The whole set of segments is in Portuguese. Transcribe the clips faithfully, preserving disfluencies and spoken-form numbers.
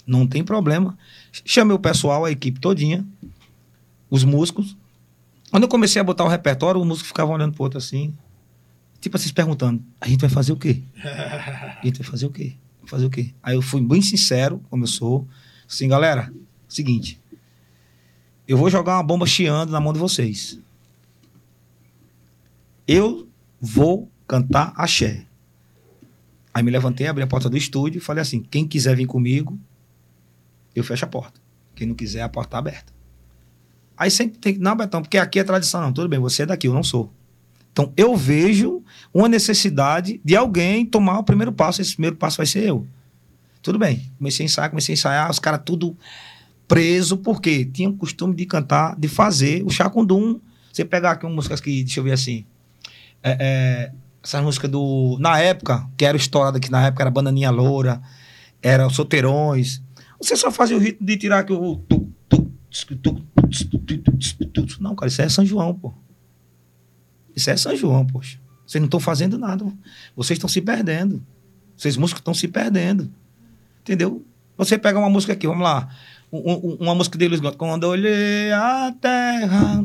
Não tem problema. Chamei o pessoal, a equipe todinha, os músicos. Quando eu comecei a botar o repertório, os músicos ficavam olhando pro outro assim, tipo assim, se perguntando, a gente vai fazer o quê? A gente vai fazer o quê? Vai fazer o quê? Aí eu fui bem sincero, como eu sou, assim, galera, seguinte, eu vou jogar uma bomba chiando na mão de vocês. Eu vou cantar axé. Aí me levantei, abri a porta do estúdio e falei assim, quem quiser vir comigo, eu fecho a porta. Quem não quiser, a porta tá aberta. Aí sempre tem que... Não, Betão, porque aqui é tradição. Não, tudo bem, você é daqui, eu não sou. Então, eu vejo uma necessidade de alguém tomar o primeiro passo. Esse primeiro passo vai ser eu. Tudo bem. Comecei a ensaiar, comecei a ensaiar. Os caras tudo preso, porque tinham o costume de cantar, de fazer o chacundum. Você pegar aqui uma música aqui, deixa eu ver assim. É, é, essa música do... Na época, que era estourada aqui na época, era Bananinha Loura, era os Solteirões. Você só fazia o ritmo de tirar aqui o... Tu, tu, tu, tu, não, cara, isso é São João, pô. Isso é São João, poxa. Vocês não estão fazendo nada. Vocês estão se perdendo. Vocês músicos estão se perdendo. Entendeu? Você pega uma música aqui, vamos lá. Um, um, uma música deles, quando eu olhei a terra,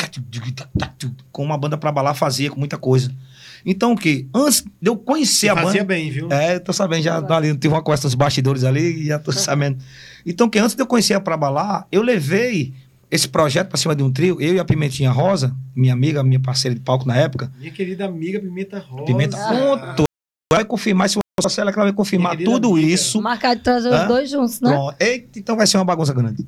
com uma banda pra balar, fazia com muita coisa. Então o que? Antes de eu conhecer Você a banda... fazia bem, viu? É, tô sabendo, já ali, tive uma conversa dos bastidores ali e já tô sabendo. Então que antes de eu conhecer a Pra Balar, eu levei esse projeto pra cima de um trio, eu e a Pimentinha Rosa, minha amiga, minha parceira de palco na época. Minha querida amiga Pimenta Rosa. Pimenta, pronto. Vai confirmar, se você ela, ela vai confirmar tudo amiga. isso. Marcar de trazer os dois juntos, né? Pronto. Eita, então vai ser uma bagunça grande.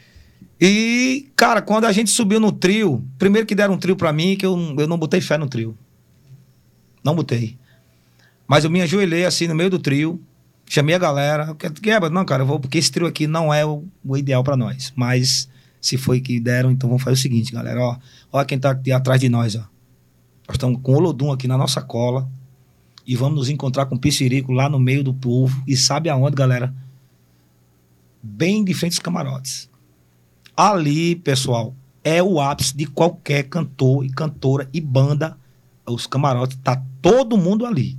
E, cara, quando a gente subiu no trio, primeiro que deram um trio pra mim, que eu, eu não botei fé no trio. Não botei. Mas eu me ajoelhei assim no meio do trio, chamei a galera. Quebra, não, cara, eu vou, porque esse trio aqui não é o, o ideal pra nós. Mas se foi que deram, então vamos fazer o seguinte, galera. Ó, ó quem tá aqui atrás de nós, ó. Nós estamos com o Olodum aqui na nossa cola. E vamos nos encontrar com o Pissirico lá no meio do povo. E sabe aonde, galera? Bem de frente dos camarotes. Ali, pessoal, é o ápice de qualquer cantor e cantora e banda. Os camarotes, tá todo mundo ali.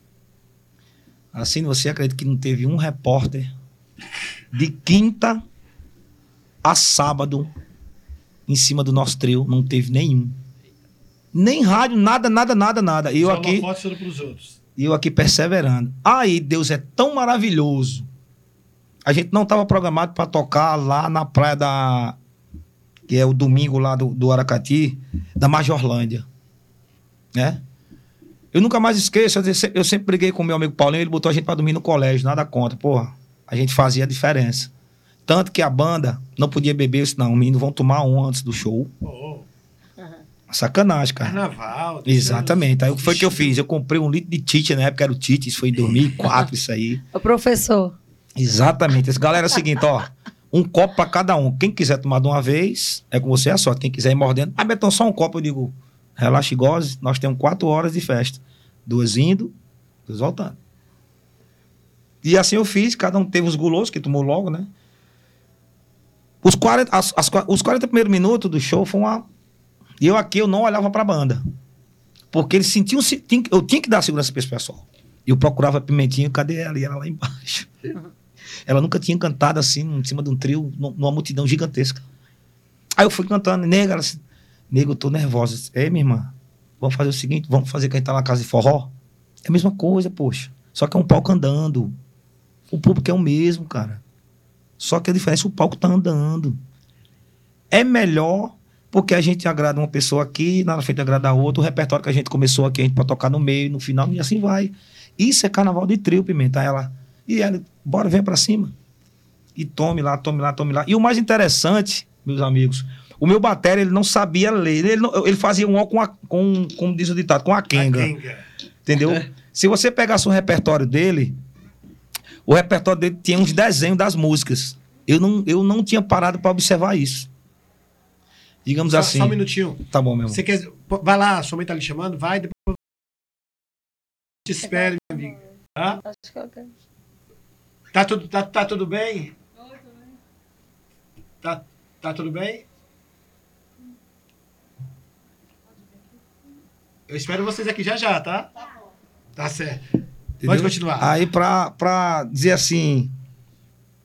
Assim, você acredita que não teve um repórter de quinta a sábado em cima do nosso trio? Não teve nenhum. Nem rádio, nada, nada, nada, nada. E eu Só aqui... uma foto pros outros. E eu aqui perseverando. Aí, Deus é tão maravilhoso. A gente não estava programado para tocar lá na praia da... Que é o domingo lá do, do Aracati, da Majorlândia. Né? Eu nunca mais esqueço. Eu, eu sempre briguei com o meu amigo Paulinho, ele botou a gente para dormir no colégio, nada contra. Porra, a gente fazia a diferença. Tanto que a banda não podia beber, isso não. Os meninos vão tomar um antes do show. Oh. Sacanagem, cara. Carnaval. Exatamente. Aí o que foi que eu fiz? Eu comprei um litro de Tite, na época era o Tite, isso foi em dois mil e quatro, isso aí. O professor. Exatamente. Esse, galera, é o seguinte, ó. Um copo pra cada um. Quem quiser tomar de uma vez, é com você a sorte. Quem quiser ir mordendo. Ah, Betão, só um copo, eu digo, relaxa e goze. Nós temos quatro horas de festa. Duas indo, duas voltando. E assim eu fiz, cada um teve os gulosos, que tomou logo, né? Os quarenta, as, as, os quarenta primeiros minutos do show foi uma... E eu aqui, eu não olhava pra banda. Porque eles sentiam... Eu tinha que dar segurança pra esse pessoal. E eu procurava a Pimentinha, cadê ela? E ela lá embaixo. Ela nunca tinha cantado assim, em cima de um trio, numa multidão gigantesca. Aí eu fui cantando, nega, ela assim, nega, eu tô nervosa. Ei, minha irmã, vamos fazer o seguinte, vamos fazer que a gente tá na casa de forró? É a mesma coisa, poxa. Só que é um palco andando. O público é o mesmo, cara. Só que a diferença é o palco tá andando. É melhor... Porque a gente agrada uma pessoa aqui, na frente agrada a outra. O repertório que a gente começou aqui, a gente pode tocar no meio, no final, e assim vai. Isso é carnaval de trio, Pimenta. Ela, e ela, bora, vem pra cima. E tome lá, tome lá, tome lá. E o mais interessante, meus amigos, o meu batera, ele não sabia ler. Ele, não, ele fazia um ó com, a, com, como diz o ditado, com a quenga. A quenga. Entendeu? É. Se você pegasse o repertório dele, o repertório dele tinha uns desenhos das músicas. Eu não, eu não tinha parado para observar isso. Digamos só, assim. Só um minutinho. Tá bom, meu irmão. Você quer... Vai lá, sua mãe tá lhe chamando, vai, depois... Te espere, meu amigo. Tá? Acho que eu quero. Tá tudo, tá, tá tudo bem? Tá, tá tudo bem? Eu espero vocês aqui já já, tá? Tá certo. Entendeu? Pode continuar. Aí, pra, pra dizer assim,